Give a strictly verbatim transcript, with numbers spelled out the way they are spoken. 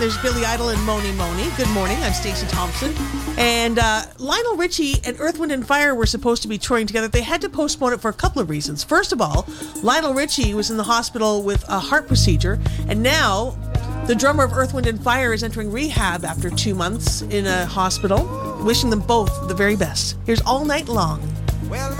There's Billy Idol and Moni Moni. Good morning. I'm Stacey Thompson. And uh, Lionel Richie and Earth, Wind and Fire were supposed to be touring together. They had to postpone it for a couple of reasons. First of all, Lionel Richie was in the hospital with a heart procedure, and now the drummer of Earth, Wind and Fire is entering rehab after two months in a hospital. Wishing them both the very best. Here's All Night Long. Well,